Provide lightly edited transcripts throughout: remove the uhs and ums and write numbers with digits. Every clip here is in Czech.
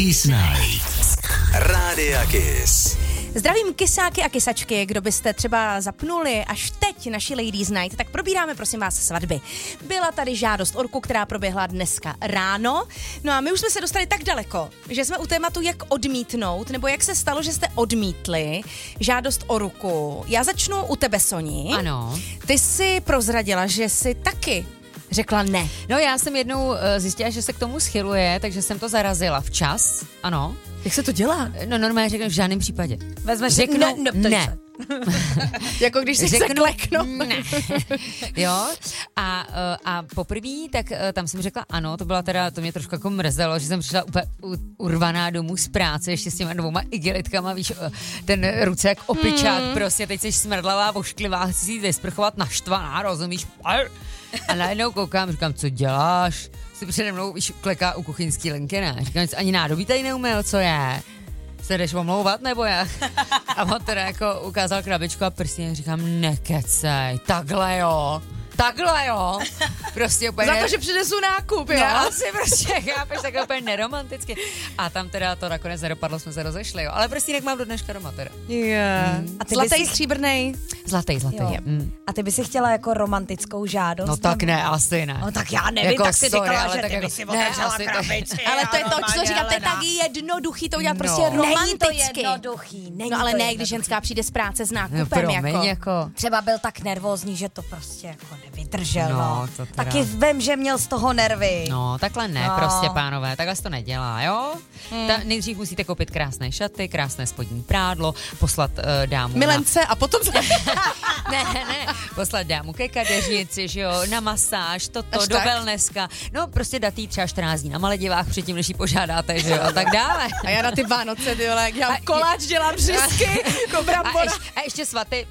Ladies Night. Rádia Kiss. Zdravím kysáky a kysačky, kdo byste třeba zapnuli až teď naši Ladies Night, tak probíráme prosím vás svatby. Byla tady žádost orku, která proběhla dneska ráno, no a my už jsme se dostali tak daleko, že jsme u tématu jak odmítnout, nebo jak se stalo, že jste odmítli žádost o ruku. Já začnu u tebe, Soni. Ano. Ty jsi prozradila, že jsi taky řekla ne. No já jsem jednou zjistila, že se k tomu schyluje, takže jsem to zarazila včas, ano. Jak se to dělá? No normálně řeknu v žádném případě. Řeknu ne. Jako když si řeknu kleknu. Ne. Jo. A poprvé, tak tam jsem řekla ano, to byla teda, to mě trošku jako mrzelo, že jsem přišla úplně urvaná domů z práce, ještě s těma 2 igelitkama, víš, ten ruce jak opičák, prostě teď jsi smrdlavá, vošklivá, chci si jít vysprchovat naštvaná, rozumíš? A najednou koukám, říkám, co děláš? Si přede mnou, víš, kleká u kuchyňský linky, ne? Říkám, ani nádobí tady neumyl, co je? Se jdeš omlouvat, nebo jak? A on teda jako ukázal krabičku a prsty, říkám, nekecej, takhle jo. Prostě úplně... Za to, že přinesu nákup, jo? No, asi prostě, chápeš, takhle úplně neromanticky. A tam teda to nakonec nedopadlo, jsme se rozešli, jo. Ale prostě mám do dneška doma teda. Yeah. A ty zlatý, stříbrnej? Zlatý. A ty by si chtěla jako romantickou žádost? No tak ne, asi ne. No tak já nevím, jako tak si sorry, říkala, že tak ty jako, by si otevřela krabici. Ale to je to, co říkám, to je tak jednoduchý to udělat prostě romanticky. Není to jednoduchý. No ale ne, když ženská přijde z práce s nákupem, no, jako. Třeba byl tak nervózní, že to prostě jako nevydržel, no. No, taky vím, že měl z toho nervy. No, takhle ne, prostě pánové, takhle se to nedělá, jo? Nejdřív musíte koupit krásné šaty, krásné spodní prádlo, poslat dámu milence a potom... ne, poslat dámu ke kadeřnici, že jo, na masáž, toto, do wellnesska, no prostě dát jí třeba 14 dní na Maledivách předtím, než jí požádáte, že jo, a tak dále. A já na ty Vánoce, ty vole, jak dělám koláč, dělám břisky, brambora. A ještě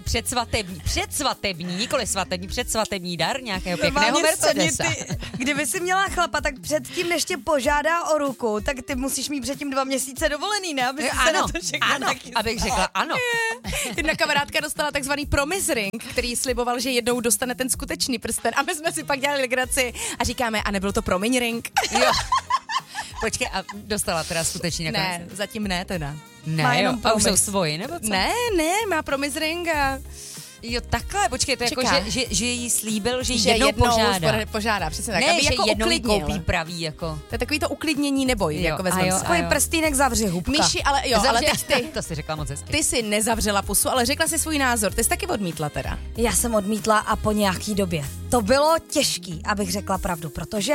předsvatební, nikoli svatební, předsvatební dar nějakého pěkného Mercedesa. Kdyby si měla chlapa, tak předtím, než tě požádá o ruku, tak ty musíš mít předtím 2 měsíce dovolený, ne? Aby se na to všechno abych řekla ano. Jedna kamarádka dostala takzvaný promise ring, který sliboval, že jednou dostane ten skutečný prsten a my jsme si pak dělali legraci a říkáme, a nebyl to promiň ring? Jo. Počkej, a dostala teda skutečně nakonec? Ne, zatím ne teda. Ne, jo, a už jsou svoji, nebo co? Ne, má promise ring a... Jo, takhle, počkej, to je jako, že jí slíbil, že jí že jednou požádá, přesně tak. Ne, aby že jako jednou uklidnil. koupí pravý, jako. To je takový to uklidnění neboj, jako vezmeme se. Takový prstýnek zavři hubka. Míši, ale teď ty. To si řekla moc hezky. Ty si nezavřela pusu, ale řekla si svůj názor. Ty jsi taky odmítla teda. Já jsem odmítla a po nějaký době. To bylo těžký, abych řekla pravdu, protože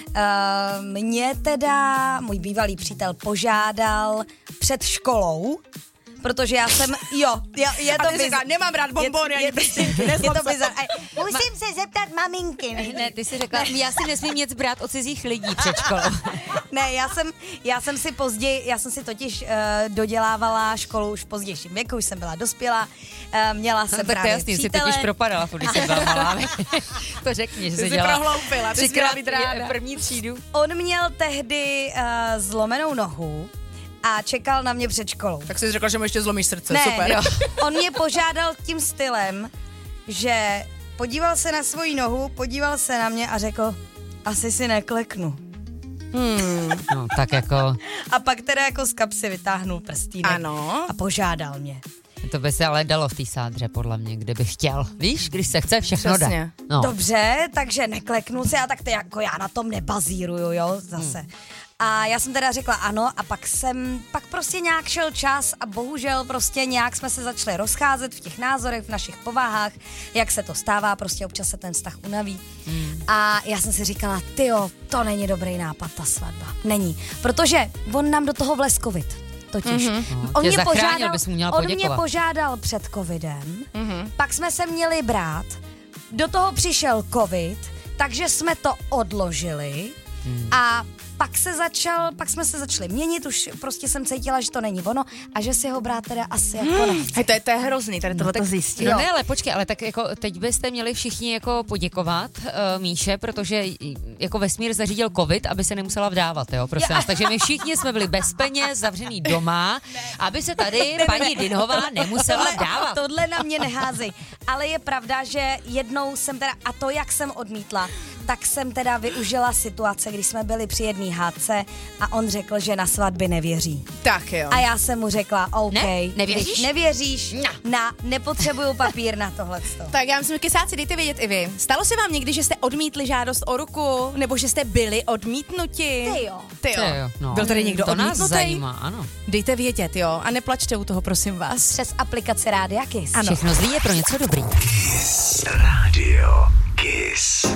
mě teda můj bývalý přítel požádal před školou, protože já jsem, je to bizar. Nemám rád bombony, je to bizar. Musím se zeptat maminky. Ne, ty si řekla, já si nesmím nic brát od cizích lidí před školou. Ne, já jsem si později, já jsem si totiž dodělávala školu už v pozdějším věku, už jsem byla dospělá, měla jsem právě jasný, přítele. si totiž propadala, když jsem byla malá. To řekni, že ty se jsi dělala. prohloupila, ty jsi měla být ráda. První třídu. On měl tehdy zlomenou nohu a čekal na mě před školou. Tak jsi řekla, že mu ještě zlomíš srdce, ne, super. Jo. On mě požádal tím stylem, že podíval se na svoji nohu, podíval se na mě a řekl, asi si nekleknu. No, tak jako... A pak teda jako z kapsy vytáhnul prstínek. Ano. A požádal mě. To by se ale dalo v té sádře, podle mě, kdyby chtěl. Víš, když se chce, všechno dá. No. Dobře, takže nekleknu si a tak to jako já na tom nebazíruju, jo, zase. A já jsem teda řekla ano a pak prostě nějak šel čas a bohužel prostě nějak jsme se začali rozcházet v těch názorech, v našich povahách, jak se to stává, prostě občas se ten vztah unaví. A já jsem si říkala, tyjo, to není dobrý nápad, ta svatba. Není, protože on nám do toho vlez covid. Totiž. On mě požádal před covidem, pak jsme se měli brát, do toho přišel covid, takže jsme to odložili a pak jsme se začali měnit, už prostě jsem cítila, že to není ono a že si ho brát teda asi jako nechci. To je hrozný, tady tohle to zjistit. No ne, ale počkej, ale tak jako teď byste měli všichni jako poděkovat Míše, protože jako vesmír zařídil covid, aby se nemusela vdávat, jo, prosím vás. Takže my všichni jsme byli bez peněz, zavřený doma, aby se tady paní Dinhová nemusela vdávat. Tohle na mě neházej. Ale je pravda, že jednou jsem teda, a to jak jsem odmítla, tak jsem teda využila situace, kdy jsme byli při jedné hádce a on řekl, že na svatby nevěří. Tak jo. A já jsem mu řekla, OK, Nevěříš? když nevěříš, nepotřebuju papír na tohleto. Tak já myslím, kesáci, dejte vědět i vy. Stalo se vám někdy, že jste odmítli žádost o ruku, nebo že jste byli odmítnuti? Ty jo. No. Byl tady někdo to odmítnutý? nás zajímá, ano. Dejte vědět, jo. A neplačte u toho, prosím vás. Přes aplikaci Rádia Kiss. Ano. Všechno zlý je pro něco dobrý. Kiss Radio Kiss.